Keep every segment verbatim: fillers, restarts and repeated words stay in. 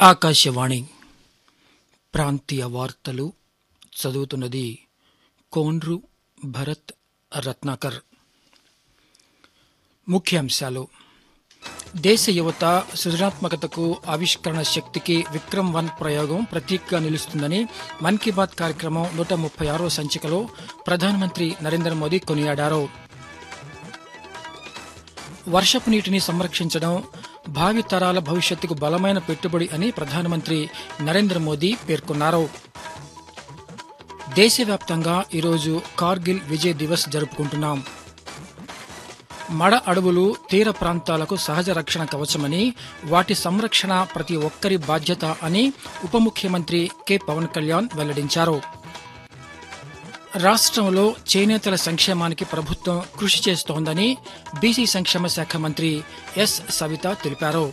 ఆకాశవాణి ప్రాంతీయ వార్తలు చదువుతున్నది కోన్రు భరత్ రత్నాకర్. ముఖ్యాంశాలు: దేశ యువత సృజనాత్మకతకు, ఆవిష్కరణ శక్తికి విక్రమ్ వన్ ప్రయోగం ప్రతీకగా నిలుస్తుందని మన్ కీ బాత్ కార్యక్రమం నూట ముప్పై ఆరో సంచికలో ప్రధానమంత్రి నరేంద్ర మోదీ కొనియాడారు. వర్షపు నీటిని సంరక్షించడం భావి తరాల భవిష్యత్తుకు బలమైన పెట్టుబడి అని ప్రధానమంత్రి నరేంద్ర మోదీ పేర్కొన్నారు. దేశవ్యాప్తంగా ఈరోజు కార్గిల్ విజయ్ దివస్ జరుపుకుంటున్నాం. మడ అడవులు తీర ప్రాంతాలకు సహజ రక్షణ కవచమని, వాటి సంరక్షణ ప్రతి ఒక్కరి బాధ్యత అని ఉప ముఖ్యమంత్రి కె పవన్ కళ్యాణ్ వెల్లడించారు. రాష్ట్రంలో చేనేతల సంక్షేమానికి ప్రభుత్వం కృషి చేస్తోందని బీసీ సంక్షేమ శాఖ మంత్రి ఎస్ సవిత తెలిపారు.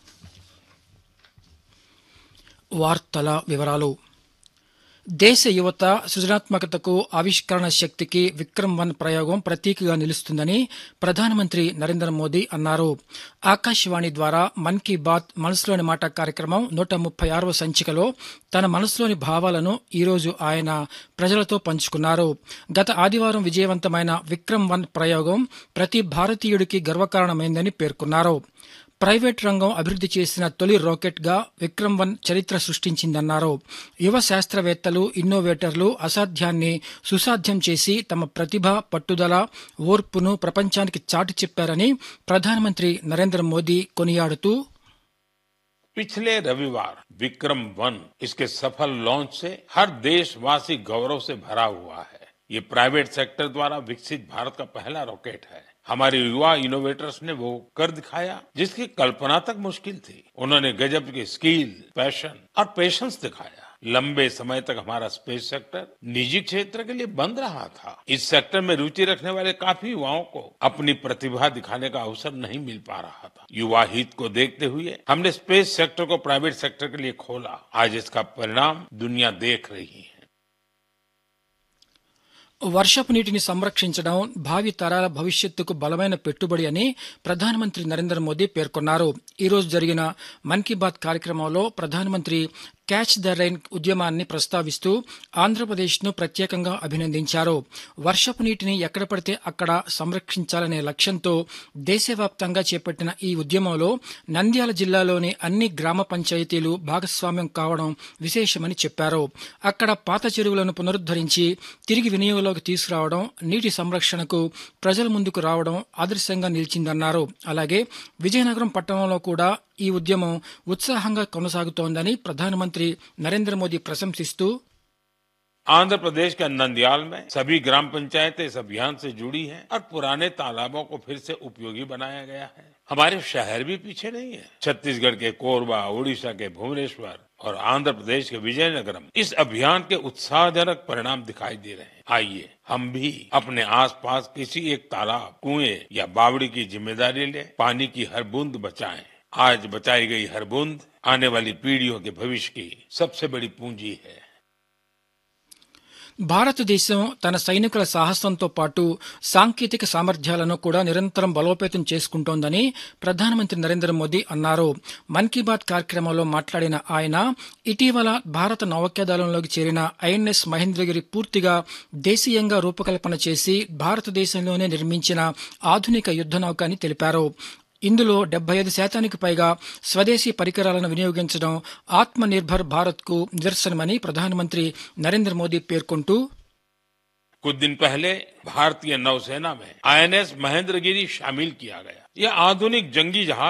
వార్తల వివరాలు: దేశ యువత సృజనాత్మకతకు, ఆవిష్కరణ శక్తికి విక్రమ్ వన్ ప్రయోగం ప్రతీకగా నిలుస్తుందని ప్రధానమంత్రి నరేంద్ర మోదీ అన్నారు. ఆకాశవాణి ద్వారా మన్ కీ బాత్ మనసులోని మాట కార్యక్రమం నూట ముప్పై ఆరవ సంచికలో తన మనసులోని భావాలను ఈరోజు ఆయన ప్రజలతో పంచుకున్నారు. గత ఆదివారం విజయవంతమైన విక్రమ్ వన్ ప్రయోగం ప్రతి భారతీయుడికి గర్వకారణమైందని పేర్కొన్నారు. ప్రైవేట్ రంగం అభివృద్ది చేసిన తొలి రాకెట్ గా విక్రమ్ వన్ చరిత్ర సృష్టించిందన్నారు. యువ శాస్త్రవేత్తలు, ఇన్నోవేటర్లు అసాధ్యాన్ని సుసాధ్యం చేసి తమ ప్రతిభ, పట్టుదల, ఓర్పును ప్రపంచానికి చాటి చెప్పారని ప్రధానమంత్రి నరేంద్ర మోదీ కొనియాడుతూ, पिछले रविवार विक्रम वन इसके सफल लॉन्च से हर देशवासी गौरव से भरा हुआ है। ये प्राइवेट सेक्टर द्वारा विकसित भारत का पहला रॉकेट है। हमारे युवा इनोवेटर्स ने वो कर दिखाया जिसकी कल्पना तक मुश्किल थी। उन्होंने गजब की स्किल, पैशन और पेशेंस दिखाया। लंबे समय तक हमारा स्पेस सेक्टर निजी क्षेत्र के लिए बंद रहा था। इस सेक्टर में रुचि रखने वाले काफी युवाओं को अपनी प्रतिभा दिखाने का अवसर नहीं मिल पा रहा था। युवा हित को देखते हुए हमने स्पेस सेक्टर को प्राइवेट सेक्टर के लिए खोला। आज इसका परिणाम दुनिया देख रही है. వర్షపు నీటిని సంరక్షించడం భావి తరాల భవిష్యత్తుకు బలమైన పెట్టుబడి అని ప్రధానమంత్రి నరేంద్ర మోదీ పేర్కొన్నారు. ఈ రోజు జరిగిన మన్ కీ బాత్ కార్యక్రమంలో ప్రధానమంత్రి క్యాచ్ ద రైన్ ఉద్యమాన్ని ప్రస్తావిస్తూ ఆంధ్రప్రదేశ్ను ప్రత్యేకంగా అభినందించారు. వర్షపు నీటిని ఎక్కడ పడితే అక్కడ సంరక్షించాలనే లక్ష్యంతో దేశవ్యాప్తంగా చేపట్టిన ఈ ఉద్యమంలో నంద్యాల జిల్లాలోని అన్ని గ్రామ పంచాయతీలు భాగస్వామ్యం కావడం విశేషమని చెప్పారు. అక్కడ పాత చెరువులను పునరుద్దరించి తిరిగి వినియోగంలోకి తీసుకురావడం, నీటి సంరక్షణకు ప్రజల ముందుకు రావడం ఆదర్శంగా నిలిచిందన్నారు. అలాగే విజయనగరం పట్టణంలో కూడా ఈ ఉద్యమం ఉత్సాహంగా కొనసాగుతోందని ప్రధానమంత్రి నరేంద్ర మోదీ ప్రశంసిస్తూ, आंध्र प्रदेश के नंदयाल में सभी ग्राम पंचायतें इस अभियान से जुड़ी हैं और पुराने तालाबों को फिर से उपयोगी बनाया गया है। हमारे शहर भी पीछे नहीं है। छत्तीसगढ़ के कोरबा, उड़ीसा के भुवनेश्वर और आंध्र प्रदेश के विजयनगरम इस अभियान के उत्साहजनक परिणाम दिखाई दे रहे हैं। आइए हम भी अपने आसपास किसी एक तालाब, कुएं या बावड़ी की जिम्मेदारी लें। पानी की हर बूंद बचाएं। आज बचाई गई हर बूंद आने वाली पीढ़ियों के भविष्य की सबसे बड़ी पूंजी है. భారతదేశం తన సైనికుల సాహసంతో పాటు సాంకేతిక సామర్థ్యాలను కూడా నిరంతరం బలోపేతం చేసుకుంటోందని ప్రధానమంత్రి నరేంద్ర మోదీ అన్నారు. మన్ కీ బాత్ కార్యక్రమంలో మాట్లాడిన ఆయన ఇటీవల భారత నౌకాదళంలోకి చేరిన ఐఎన్ఎస్ మహేంద్రగిరి పూర్తిగా దేశీయంగా రూపకల్పన చేసి భారతదేశంలోనే నిర్మించిన ఆధునిక యుద్ధ నౌక అని తెలిపారు. ఇందులో డెబ్బై ఐదు శాతానికి పైగా స్వదేశీ పరికరాలను వినియోగించడం ఆత్మ నిర్భర్ భారత్ కు నిదర్శనమని ప్రధానమంత్రి నరేంద్ర మోదీ పేర్కొంటూ, कुछ दिन पहले भारतीय नौसेना में आईएनएस महेंद्रगिरी शामिल किया गया। यह आधुनिक जंगी जहाज